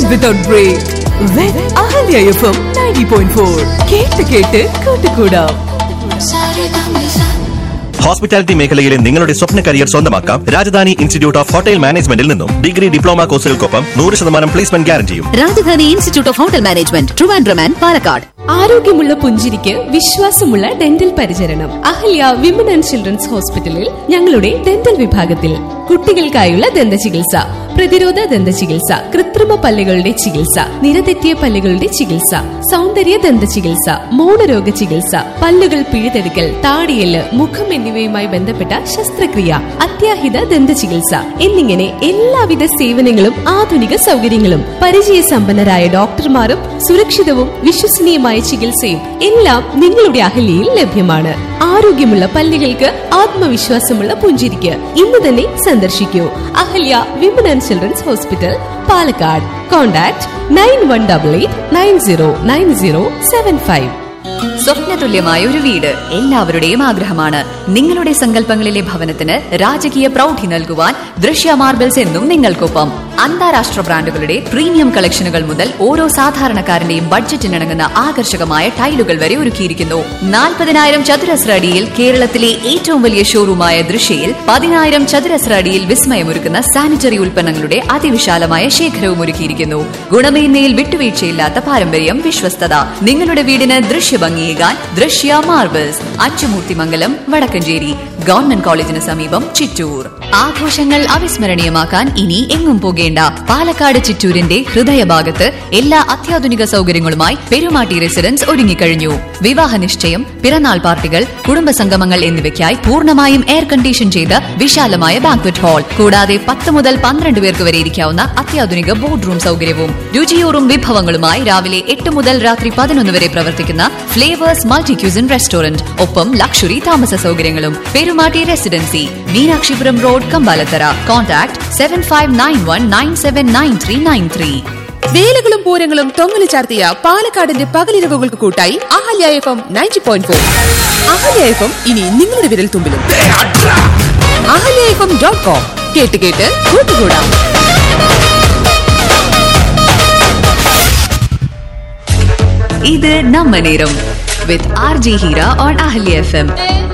without break with Ahalya FM 90.4. കേട്ട് കൂട്ടുകൂടാം. Hospitality മേഖലയിലെ നിങ്ങളുടെ സ്വപ്ന കരിയർ സ്വന്തമാക്കാം രാജധാനി ഇൻസ്റ്റിറ്റ്യൂട്ട് ഓഫ് ഹോട്ടൽ മാനേജ്മെന്റിൽ നിന്നും. Degree diploma കോഴ്സുകൾക്കൊപ്പം 100% placement ഗ്യാരണ്ടിയും. Rajdhani institute of hotel management, Trivandrum and Palakkad. ആരോഗ്യമുള്ള പുഞ്ചിരിക്ക് വിശ്വാസമുള്ള ഡെന്റൽ പരിചരണം അഹല്യ വിമൻ ആൻഡ് ചിൽഡ്രൻസ് ഹോസ്പിറ്റലിൽ ഞങ്ങളുടെ ഡെന്റൽ വിഭാഗത്തിൽ കുട്ടികൾക്കായുള്ള ദന്ത ചികിത്സ, പ്രതിരോധ ദന്ത ചികിത്സ, കൃത്രിമ പല്ലുകളുടെ ചികിത്സ, നിരതെറ്റിയ പല്ലുകളുടെ ചികിത്സ, സൗന്ദര്യ ദന്ത ചികിത്സ, മൗനരോഗ ചികിത്സ, പല്ലുകൾ പിഴുതെടുക്കൽ, താടിയല്, മുഖം എന്നിവയുമായി ബന്ധപ്പെട്ട ശസ്ത്രക്രിയ, അത്യാഹിത ദന്ത ചികിത്സ എന്നിങ്ങനെ എല്ലാവിധ സേവനങ്ങളും ആധുനിക സൗകര്യങ്ങളും പരിചയസമ്പന്നരായ ഡോക്ടർമാരും സുരക്ഷിതവും വിശ്വസനീയമായ ചികിത്സയും എല്ലാം നിങ്ങളുടെ അഹല്യയിൽ ലഭ്യമാണ്. ആരോഗ്യമുള്ള പല്ലുകൾക്ക് ആത്മവിശ്വാസമുള്ള പുഞ്ചിരിക്ക് ഇന്ന് തന്നെ സന്ദർശിക്കൂ. Ahalya women and children's hospital, Palakkad. Contact 9188909075. സ്വപ്നതുല്യമായ ഒരു വീട് എല്ലാവരുടെയും ആഗ്രഹമാണ്. നിങ്ങളുടെ സങ്കല്പങ്ങളിലെ ഭവനത്തിന് രാജകീയ പ്രൗഢി നൽകുവാൻ ദൃശ്യ മാർബിൾസ് എന്നും നിങ്ങൾക്കൊപ്പം. അന്താരാഷ്ട്ര ബ്രാൻഡുകളുടെ പ്രീമിയം കളക്ഷനുകൾ മുതൽ ഓരോ സാധാരണക്കാരന്റെയും ബഡ്ജറ്റിനിണങ്ങുന്ന ആകർഷകമായ ടൈലുകൾ വരെ ഒരുക്കിയിരിക്കുന്നു. 40,000 ചതുരശ്ര അടിയിൽ കേരളത്തിലെ ഏറ്റവും വലിയ ഷോറൂമായ ദൃശ്യയിൽ 10,000 ചതുരശ്ര അടിയിൽ വിസ്മയമൊരുക്കുന്ന സാനിറ്ററി ഉൽപ്പന്നങ്ങളുടെ അതിവിശാലമായ ശേഖരവും ഒരുക്കിയിരിക്കുന്നു. ഗുണമേന്മയിൽ വിട്ടുവീഴ്ചയില്ലാത്ത പാരമ്പര്യം, വിശ്വസ്തത. നിങ്ങളുടെ വീടിന് ദൃശ്യഭംഗിയേകാൻ ദൃശ്യ മാർബിൾസ്, അച്ചുമൂർത്തിമംഗലം, വടക്കഞ്ചേരി. ഗവൺമെന്റ് കോളേജിന് സമീപം, ചിറ്റൂർ. ആഘോഷങ്ങൾ അവിസ്മരണീയമാക്കാൻ ഇനി എങ്ങും പോകേണ്ട. പാലക്കാട് ചിറ്റൂരിന്റെ ഹൃദയഭാഗത്ത് എല്ലാ അത്യാധുനിക സൗകര്യങ്ങളുമായി പെരുമാട്ടി റെസിഡൻസ് ഒരുങ്ങിക്കഴിഞ്ഞു. വിവാഹ നിശ്ചയം, പിറന്നാൾ പാർട്ടികൾ, കുടുംബസംഗമങ്ങൾ എന്നിവയ്ക്കായി പൂർണ്ണമായും എയർ കണ്ടീഷൻ ചെയ്ത വിശാലമായ ബാങ്ക്വറ്റ് ഹാൾ, കൂടാതെ 10 മുതൽ 12 പേർക്ക് വരെ ഇരിക്കാവുന്ന അത്യാധുനിക ബോർഡ് റൂം സൗകര്യവും. രുചിയൂറും വിഭവങ്ങളുമായി രാവിലെ 8 മുതൽ രാത്രി 11 വരെ പ്രവർത്തിക്കുന്ന ഫ്ലേവേഴ്സ് മൾട്ടി ക്യൂസിൻ റെസ്റ്റോറന്റ്, ഒപ്പം ലക്ഷറി താമസ സൗകര്യങ്ങളും. Perumatty residency, Meenakshipuram road, Kambalathara. Contact 7591979393. വേലകളും പൂരങ്ങളും തൊങ്ങലു ചാർത്തിയ പാലക്കാടിന്റെ പകലിരവുകൾക്ക് കൂട്ടായി അഹല്യ FM 90.4. അഹല്യ FM ഇനി നിങ്ങളുടെ വിരൽ തുമ്പിലും. ahalyafm.com. കേട്ട് കൂട്ടുകൂടാം. ഇത് നമ്മ നേരം വിത്ത് RJ Heera on Ahalya FM.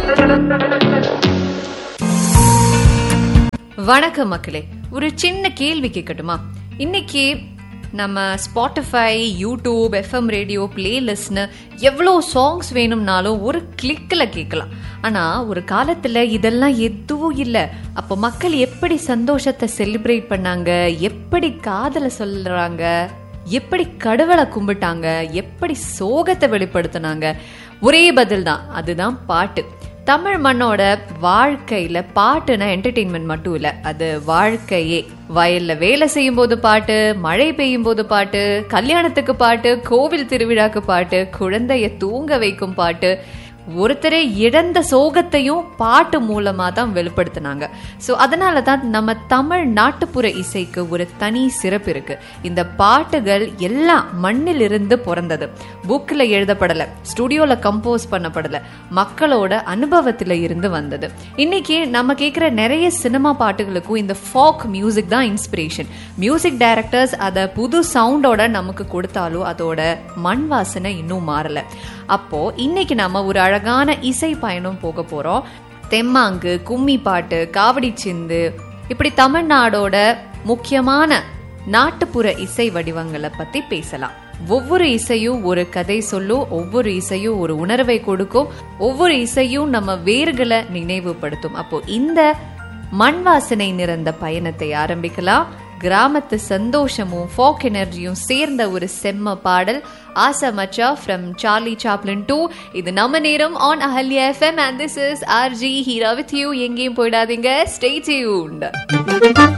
வணக்கம் மக்களே, ஒரு சின்ன கேள்வி கேட்கட்டுமா? இன்னைக்கு நம்ம ஸ்பாட்டிஃபை, யூடியூப், FM ரேடியோ, பிளேலிஸ்ட்னு எவ்வளோ சாங்ஸ் வேணும்னாலும் ஒரு கிளிக்கில் கேட்கலாம். ஆனால் ஒரு காலத்தில் இதெல்லாம் எதுவும் இல்லை. அப்போ மக்கள் எப்படி சந்தோஷத்தை செலிப்ரேட் பண்ணாங்க, எப்படி காதலை சொல்கிறாங்க, எப்படி கடவுளை கும்பிட்டாங்க, எப்படி சோகத்தை வெளிப்படுத்தினாங்க? ஒரே பதில் தான், அதுதான் பாட்டு. தமிழ் மண்ணோட வாழ்க்கையில பாட்டுனா என்டர்டெயின்மெண்ட் மட்டும் இல்ல, அது வாழ்க்கையே. வயல்ல வேலை செய்யும் போது பாட்டு, மழை பெய்யும் போது பாட்டு, கல்யாணத்துக்கு பாட்டு, கோவில் திருவிழாக்கு பாட்டு, குழந்தைய தூங்க வைக்கும் பாட்டு, ஒருத்தரை இழந்த சோகத்தையும் பாட்டு மூலமா தான் வெளிப்படுத்தினாங்க. ஸோ அதனால தான் நம்ம தமிழ் நாட்டுப்புற இசைக்கு ஒரு தனி சிறப்பு இருக்கு. இந்த பாட்டுகள் எல்லாம் மண்ணிலிருந்து பிறந்தது, புக்கில் எழுதப்படலை, ஸ்டுடியோல கம்போஸ் பண்ணப்படலை, மக்களோட அனுபவத்தில் இருந்து வந்தது. இன்னைக்கு நம்ம கேட்குற நிறைய சினிமா பாட்டுகளுக்கும் இந்த ஃபாக் மியூசிக் தான் இன்ஸ்பிரேஷன். மியூசிக் டைரக்டர்ஸ் அதை புது சவுண்டோட நமக்கு கொடுத்தாலும் அதோட மண் வாசனை இன்னும் மாறல. அப்போ இன்னைக்கு நம்ம ஒரு அழகான இசை பயணம் போக போறோம். தெம்மாங்கு, கும்மி பாட்டு, காவடி சிந்து, இப்படி தமிழ்நாடோட முக்கியமான நாட்டுப்புற இசை வடிவங்களை பத்தி பேசலாம். ஒவ்வொரு இசையும் ஒரு கதை சொல்லும், ஒவ்வொரு இசையும் ஒரு உணர்வை கொடுக்கும், ஒவ்வொரு இசையும் நம்ம வேர்களை நினைவுபடுத்தும். அப்போ இந்த மண் வாசனை நிறைந்த பயணத்தை ஆரம்பிக்கலாம். கிராமத்து சந்தோஷமும் ஃபாக் எனர்ஜியும் சேர்ந்த ஒரு செம்ம பாடல், ஆசா மச்சா ஃப்ரம் சார்லி சாப்ளின் 2. இது நம்ம நேரம் on Ahalya FM and this is RJ Heera with you. எங்கேயும் போயிடாதீங்க, stay tuned.